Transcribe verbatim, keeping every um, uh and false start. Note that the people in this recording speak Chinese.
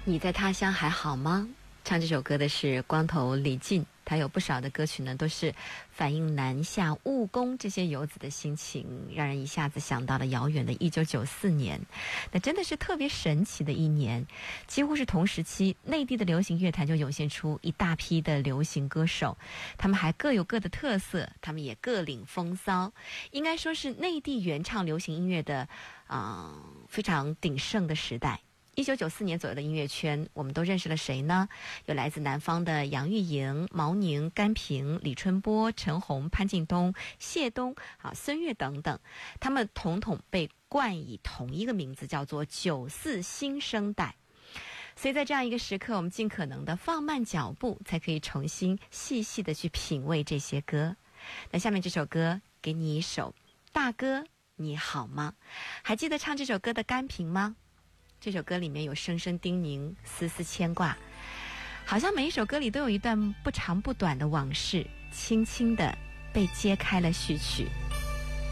你在他乡还好吗？唱这首歌的是光头李进，他有不少的歌曲呢，都是反映南下务工这些游子的心情，让人一下子想到了遥远的一九九四年。那真的是特别神奇的一年，几乎是同时期，内地的流行乐坛就涌现出一大批的流行歌手，他们还各有各的特色，他们也各领风骚，应该说是内地原创流行音乐的啊、呃、非常鼎盛的时代。一九九四年左右的音乐圈，我们都认识了谁呢？有来自南方的杨钰莹、毛宁、甘萍、李春波、陈红、潘劲东、谢东、啊孙悦等等，他们统统被冠以同一个名字，叫做九四新生代。所以在这样一个时刻，我们尽可能的放慢脚步，才可以重新细细的去品味这些歌。那下面这首歌给你一首《大哥你好吗》，还记得唱这首歌的甘萍吗？这首歌里面有声声叮咛，丝丝牵挂，好像每一首歌里都有一段不长不短的往事，轻轻地被揭开了序曲。